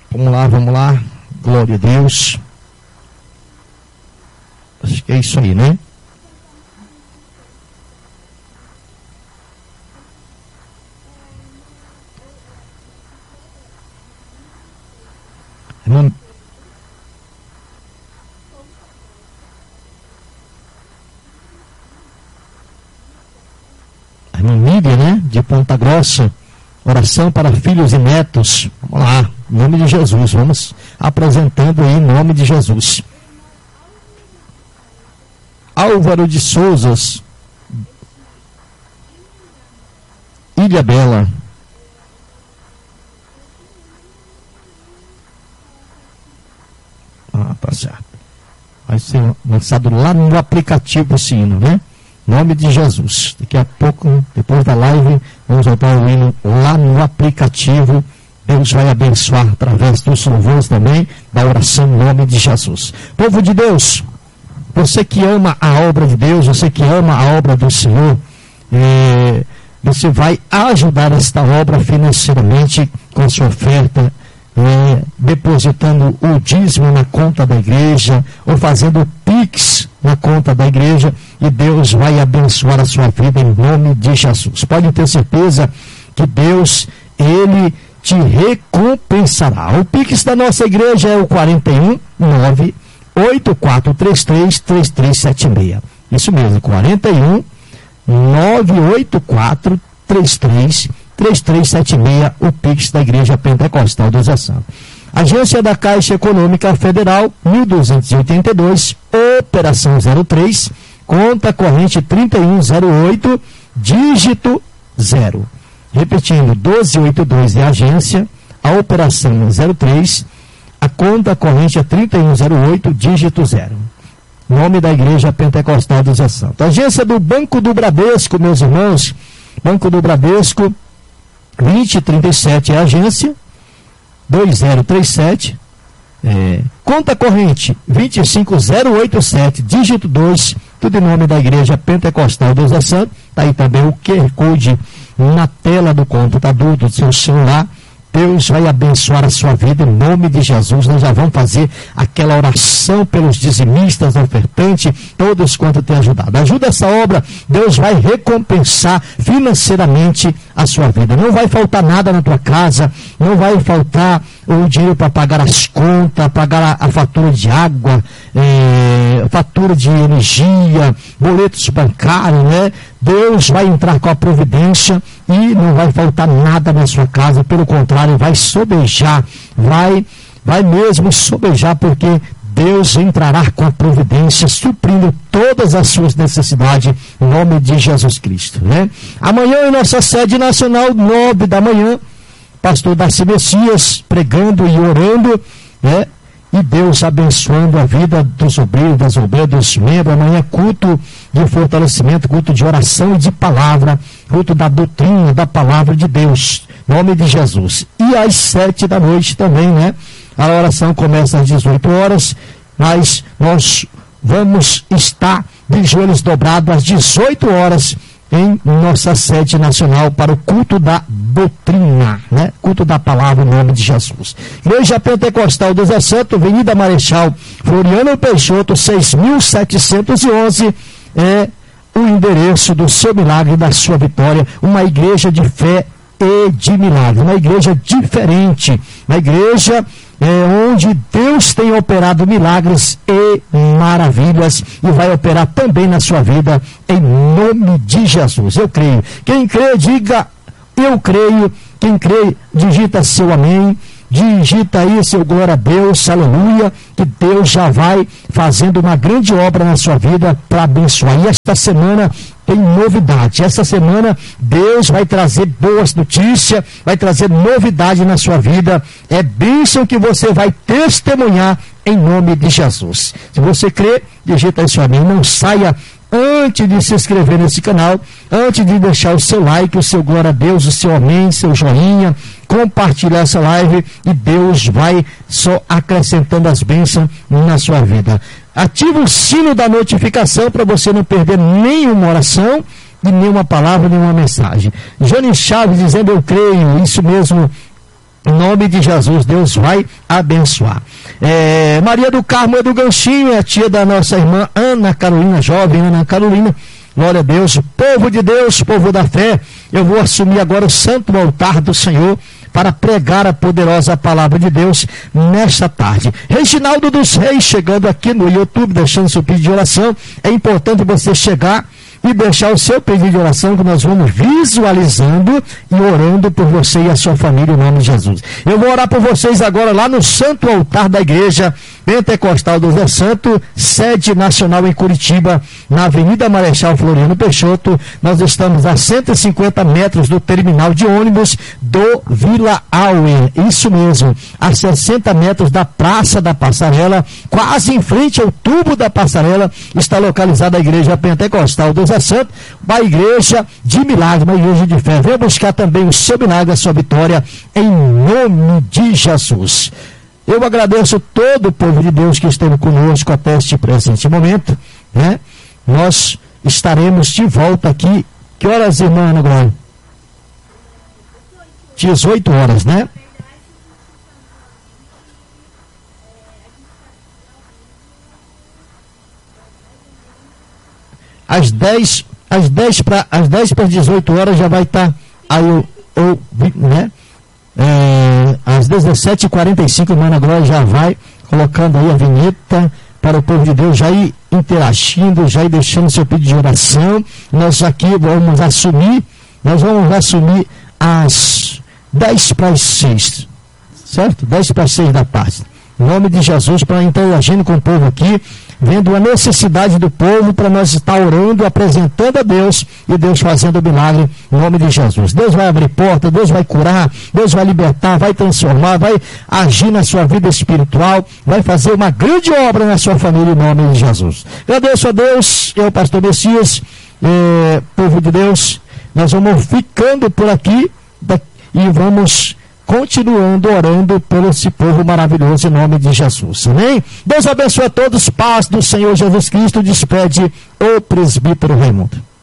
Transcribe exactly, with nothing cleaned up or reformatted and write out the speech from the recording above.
Vamos lá, vamos lá. Glória a Deus. Acho que é isso aí, né? Irmão, a irmã Miriam, né? De Ponta Grossa. Oração para filhos e netos. Vamos lá, em nome de Jesus. Vamos apresentando aí em nome de Jesus. Álvaro de Souzas, Ilha Bela. Ah, tá certo. Vai ser lançado lá no aplicativo esse hino, né? Em nome de Jesus. Daqui a pouco, depois da live, vamos voltar o hino lá no aplicativo. Deus vai abençoar através dos louvores também, da oração em nome de Jesus. Povo de Deus, você que ama a obra de Deus, você que ama a obra do Senhor, é, você vai ajudar esta obra financeiramente com a sua oferta, é, depositando o dízimo na conta da igreja, ou fazendo o Pix na conta da igreja, e Deus vai abençoar a sua vida em nome de Jesus. Pode ter certeza que Deus, Ele te recompensará. O Pix da nossa igreja é o quarenta e um, nove oito quatro três três, três três sete seis. Isso mesmo, quarenta e um, nove oito quatro três três, três três sete seis, o Pix da Igreja Pentecostal do Zé Santo. Agência da Caixa Econômica Federal, mil duzentos e oitenta e dois, operação zero três, conta corrente trinta e um zero oito, dígito zero. Repetindo, doze oitenta e dois é a agência, a operação zero três, a conta corrente é trinta e um zero oito, dígito zero. Nome da Igreja Pentecostal do Zé Santo. Agência do Banco do Bradesco, meus irmãos. Banco do Bradesco, vinte e trinta e sete é a agência, dois zero três sete. É, conta corrente vinte e cinco zero oitenta e sete, dígito dois, tudo em nome da Igreja Pentecostal do Zé Santo. Está aí também o Q R Code na tela do computador, do seu celular. Deus vai abençoar a sua vida em nome de Jesus. Nós já vamos fazer aquela oração pelos dizimistas, ofertantes, todos quanto tem ajudado. Ajuda essa obra, Deus vai recompensar financeiramente a sua vida. Não vai faltar nada na tua casa, não vai faltar o dinheiro para pagar as contas, pagar a, a fatura de água, é, fatura de energia, boletos bancários, né? Deus vai entrar com a providência e não vai faltar nada na sua casa, pelo contrário, vai sobejar, vai, vai mesmo sobejar, porque Deus entrará com a providência, suprindo todas as suas necessidades, em nome de Jesus Cristo, né? Amanhã em nossa sede nacional, nove da manhã, pastor Darcy Messias pregando e orando, né? E Deus abençoando a vida dos obreiros, das obreiras, dos membros. Amanhã culto de fortalecimento, culto de oração e de palavra, culto da doutrina, da palavra de Deus, em nome de Jesus. E às sete da noite também, né? A oração começa às dezoito horas, mas nós vamos estar de joelhos dobrados às dezoito horas em nossa sede nacional para o culto da doutrina, né? Culto da palavra em nome de Jesus. Igreja Pentecostal do Zé Santo, Avenida Marechal Floriano Peixoto, seis mil setecentos e onze, é o endereço do seu milagre e da sua vitória. Uma igreja de fé e de milagre, uma igreja diferente, uma igreja é, onde Deus tem operado milagres e maravilhas e vai operar também na sua vida em nome de Jesus. Eu creio. Quem crê, diga eu creio. Quem crê, digita seu amém. Digita aí seu glória a Deus, aleluia, que Deus já vai fazendo uma grande obra na sua vida para abençoar. E esta semana tem novidade. Essa semana Deus vai trazer boas notícias, vai trazer novidade na sua vida. É bênção que você vai testemunhar em nome de Jesus. Se você crê, digita aí seu amém. Não saia antes de se inscrever nesse canal, antes de deixar o seu like, o seu glória a Deus, o seu amém, seu joinha, compartilhar essa live e Deus vai só acrescentando as bênçãos na sua vida. Ativa o sino da notificação para você não perder nenhuma oração e nenhuma palavra, nenhuma mensagem. Jane Chaves dizendo eu creio, isso mesmo. Em nome de Jesus, Deus vai abençoar. É, Maria do Carmo é do Ganchinho, é a tia da nossa irmã Ana Carolina, jovem Ana Carolina. Glória a Deus, povo de Deus, povo da fé. Eu vou assumir agora o santo altar do Senhor para pregar a poderosa palavra de Deus nesta tarde. Reginaldo dos Reis chegando aqui no YouTube, deixando seu pedido de oração. É importante você chegar e deixar o seu pedido de oração, que nós vamos visualizando e orando por você e a sua família, em nome de Jesus. Eu vou orar por vocês agora lá no santo altar da igreja Pentecostal do Zé Santo, sede nacional em Curitiba, na Avenida Marechal Floriano Peixoto. Nós estamos a cento e cinquenta metros do terminal de ônibus do Vila Auer, isso mesmo, a sessenta metros da Praça da Passarela, quase em frente ao tubo da passarela, está localizada a igreja Pentecostal do Zé Santo, uma igreja de milagre, uma igreja de fé. Venha buscar também o seu milagre, a sua vitória, em nome de Jesus. Eu agradeço todo o povo de Deus que esteve conosco até este presente momento, né? Nós estaremos de volta aqui. Que horas, irmã Ana Glória? dezoito horas, né? Às dez, às dez para às dez para dezoito horas já vai estar aí o, o né? É, às dezessete e quarenta e cinco, a irmã Glória já vai colocando aí a vinheta para o povo de Deus já ir interagindo, já ir deixando seu pedido de oração. Nós aqui vamos assumir, nós vamos assumir às dez para as seis, certo? dez para as seis da tarde. Em nome de Jesus, para interagindo com o povo aqui, vendo a necessidade do povo, para nós estar orando, apresentando a Deus e Deus fazendo o milagre em nome de Jesus. Deus vai abrir porta, Deus vai curar, Deus vai libertar, vai transformar, vai agir na sua vida espiritual, vai fazer uma grande obra na sua família em nome de Jesus. Agradeço a Deus, eu, pastor Messias, eh, povo de Deus, nós vamos ficando por aqui e vamos continuando orando por esse povo maravilhoso em nome de Jesus. Amém? Deus abençoe a todos. Paz do Senhor Jesus Cristo. Despede o presbítero Raimundo.